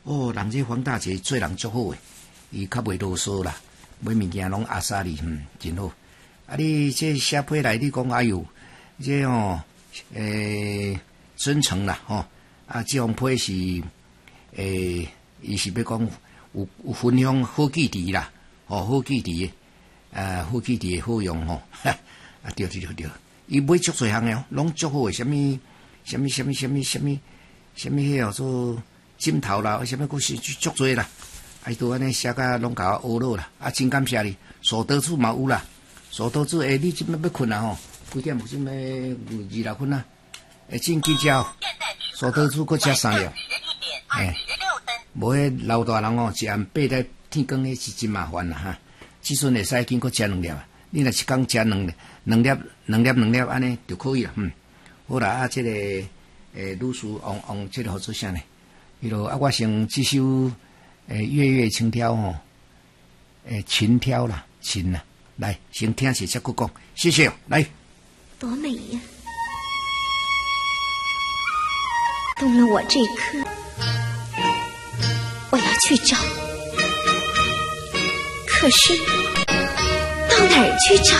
哦，人这黄大姐做人足好诶，伊较袂啰嗦啦，买物件拢阿莎哩，真好。啊，你这写批来，你讲哎哟，这真诚啦，啊，这种批是伊是要讲有分享好记忆啦，好记忆，好记忆好用啊，对，伊买足侪项诶，拢足好诶，什么迄叫做枕头啦，什么故事足侪啦，都安尼写甲拢甲我学落啦，真感谢你，手刀子嘛有啦，手刀子你即摆要困啊几点？有什么26分啊？真记招，手刀子搁吃3粒，无迄老大人一暗爬在天光迄是真麻烦啦哈，即阵会使经过吃2粒啊，你若一工吃2粒安尼就可以了，好啦，这个女士王这个好做啥呢？迄落我先这首月月轻佻琴挑啦，琴啦，来先听谢谢姑讲，谢谢，来， 多美呀！动了我这颗，我要去找，可是到哪儿去找？